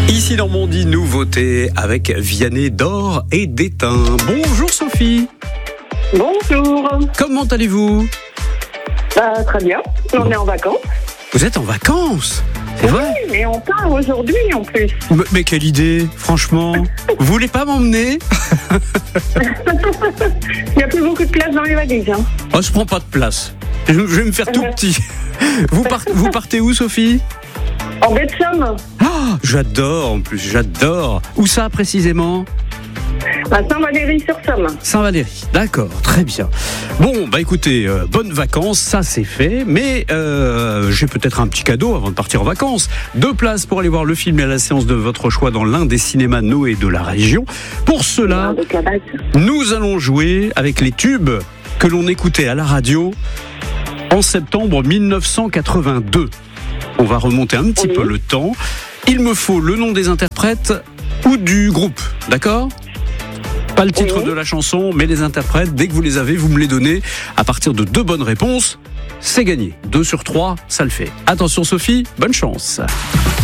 Ici Normandie, nouveauté avec Vianney d'Or et d'Étain. Bonjour Sophie. Bonjour. Comment allez-vous ? Très bien, on est en vacances. Vous êtes en vacances ? C'est vrai ? Oui, mais on part aujourd'hui en plus. Mais quelle idée, franchement. Vous voulez pas m'emmener ? Il n'y a plus beaucoup de place dans les valises. Oh, je prends pas de place. Je vais me faire tout petit. Vous partez où Sophie ? En baie de Somme. Oh, j'adore en plus, j'adore. Où ça précisément ? À Saint-Valéry-sur-Somme. Saint-Valéry, d'accord, très bien. Bon, écoutez, bonnes vacances, ça c'est fait, mais j'ai peut-être un petit cadeau avant de partir en vacances. 2 places pour aller voir le film et à la séance de votre choix dans l'un des cinémas Noé de la région. Pour cela, nous allons jouer avec les tubes que l'on écoutait à la radio en septembre 1982. On va remonter un petit peu le temps. Il me faut le nom des interprètes ou du groupe, d'accord ? Pas le titre de la chanson, mais les interprètes. Dès que vous les avez, vous me les donnez. À partir de 2 bonnes réponses, c'est gagné. 2 sur 3, ça le fait. Attention Sophie, bonne chance.